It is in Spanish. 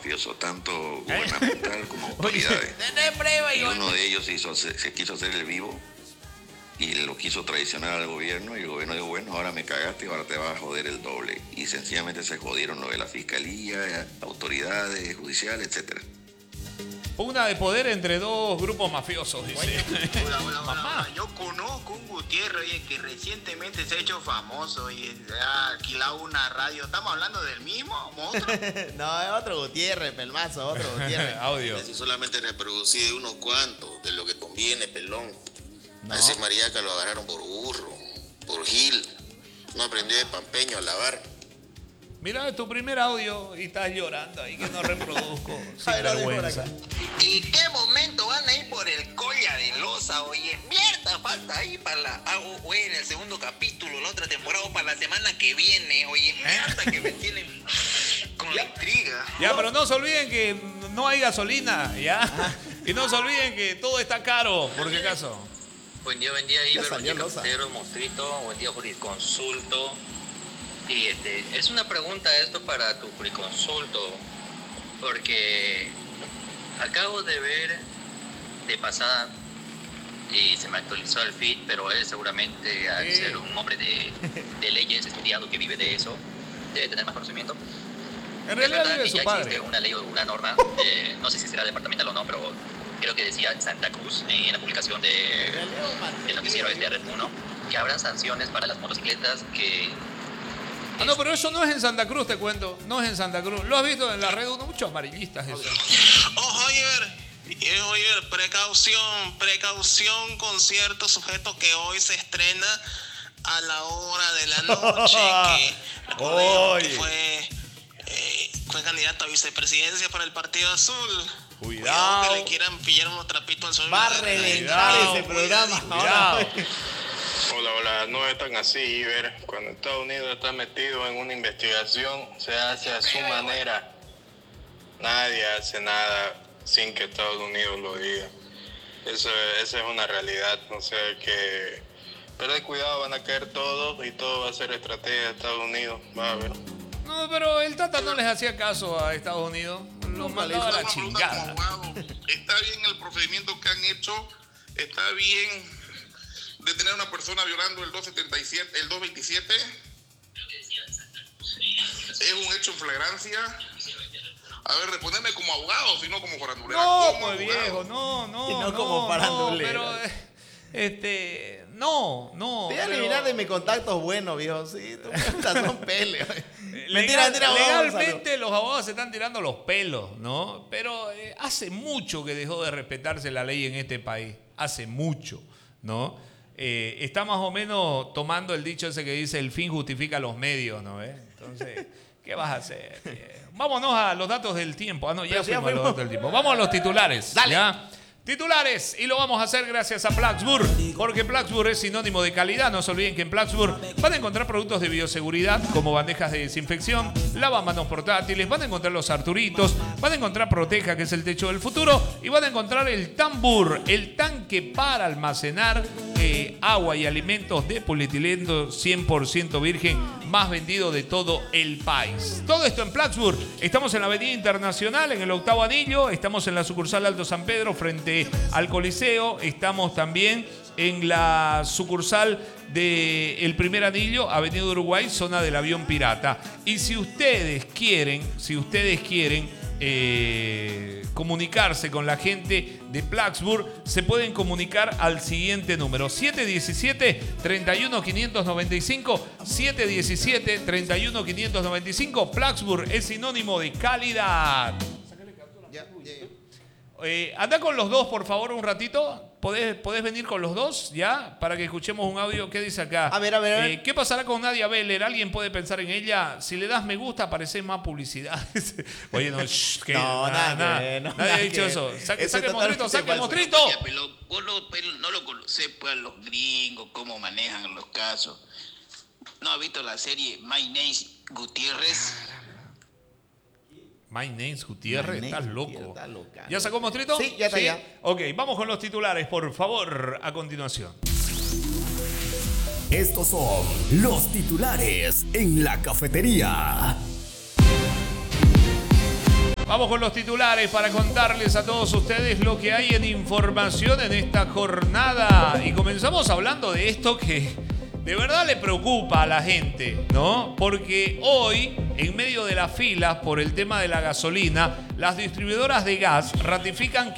mafioso, tanto gubernamental como autoridades. Y uno de ellos se quiso hacer el vivo y lo quiso traicionar al gobierno, y el gobierno dijo, bueno, ahora me cagaste y ahora te vas a joder el doble. Y sencillamente se jodieron lo de la fiscalía, autoridades judiciales, etcétera. Pugna de poder entre dos grupos mafiosos, dice. Hola. Yo conozco un Gutiérrez, oye, que recientemente se ha hecho famoso y ha alquilado una radio. ¿Estamos hablando del mismo monstruo? No, es otro Gutiérrez, pelmazo, otro Gutiérrez. Audio. Si solamente reproducí de unos cuantos, de lo que conviene, pelón. A ese mariaca lo agarraron por burro, por gil. No aprendió de pampeño a lavar. Mira, es tu primer audio y estás llorando ahí que no reproduzco. Sin vergüenza. ¿Y qué momento van a ir por el Colla de Loza? Oye, mierda, falta ahí para la... en el segundo capítulo, la otra temporada, o para la semana que viene. Oye, mierda, que me tienen con la intriga. Ya, pero no se olviden que no hay gasolina, ¿ya? Y no se olviden que todo está caro, por si acaso. Buen día, Iber, buen día, cafetero, monstruito, buen día, jurisconsulto. Y es una pregunta esto para tu jurisconsulto, porque acabo de ver de pasada y se me actualizó el feed, pero él seguramente al ser un hombre de leyes, estudiado, que vive de eso, debe tener más conocimiento. En realidad vive su padre. Existe una ley o una norma, no sé si será departamental o no, pero creo que decía en Santa Cruz, en la publicación del noticiero de Red 1, que habrán sanciones para las motocicletas que... No, pero eso no es en Santa Cruz, te cuento. No es en Santa Cruz. Lo has visto en la red, muchos amarillistas eso. Oye, precaución con cierto sujeto que hoy se estrena a la hora de la noche, que fue candidato a vicepresidencia para el Partido Azul. Cuidado. Que le quieran pillar unos trapitos al sol. Va a reventar ese programa. Cuidado. Hola, no es tan así, Iber. Cuando Estados Unidos está metido en una investigación, se hace a su manera. Nadie hace nada sin que Estados Unidos lo diga. Esa es una realidad, no sé, que perder cuidado, van a caer todos y todo va a ser estrategia de Estados Unidos, va a ver. No, pero el Tata no les hacía caso a Estados Unidos. Los mandaba a la chingada. Está bien el procedimiento que han hecho, está bien detener a una persona violando el 277, el 227. Es un hecho en flagrancia. A ver, respondeme como abogado, sino como farandulero. No, pues viejo, no. Y no como farandulero. Pero, no. Te voy a eliminar de mis contactos buenos, viejo. Sí, tú cuentas son peleas. Mentira, legalmente los abogados se están tirando los pelos, ¿no? Pero hace mucho que dejó de respetarse la ley en este país. Hace mucho, ¿no? Está más o menos tomando el dicho ese que dice el fin justifica los medios, ¿no? Entonces, ¿qué vas a hacer? Vámonos a los datos del tiempo. Ya fuimos a los datos del tiempo. Vamos a los titulares. Dale. ¿Ya? Titulares, y lo vamos a hacer gracias a Plaxburg, porque Plaxburg es sinónimo de calidad. No se olviden que en Plaxburg van a encontrar productos de bioseguridad como bandejas de desinfección, lavamanos portátiles, van a encontrar los Arturitos, van a encontrar Proteja, que es el techo del futuro, y van a encontrar el Tambur, el tanque para almacenar agua y alimentos de polietileno 100% virgen, más vendido de todo el país. Todo esto en Plaxburg. Estamos en la Avenida Internacional, en el 8º anillo, estamos en la sucursal Alto San Pedro, frente al Coliseo. Estamos también en la sucursal del Primer Anillo, Avenida Uruguay, zona del Avión Pirata. Y si ustedes quieren comunicarse con la gente de Plaxburg, se pueden comunicar al siguiente número: 717-31-595, 717-31-595. Plaxburg es sinónimo de calidad. Anda con los dos, por favor, un ratito. ¿Podés venir con los dos, ya? Para que escuchemos un audio. ¿Qué dice acá? A ver. ¿Qué pasará con Nadia Beller? ¿Alguien puede pensar en ella? Si le das me gusta, aparece más publicidad. Oye, no, nadie ha dicho eso. Saque mostrito. Oye, pero vos no lo conocés, pues, a los gringos, cómo manejan los casos. ¿No has visto la serie My Name's Gutiérrez? My Name's Gutiérrez, estás loco. Está loca. ¿Ya sacó mostrito? Sí, ya está. ¿Sí? Ya. Ok, vamos con los titulares, por favor, a continuación. Estos son los titulares en la cafetería. Vamos con los titulares para contarles a todos ustedes lo que hay en información en esta jornada. Y comenzamos hablando de esto que de verdad le preocupa a la gente, ¿no? Porque hoy, en medio de las filas por el tema de la gasolina, las distribuidoras de gas ratifican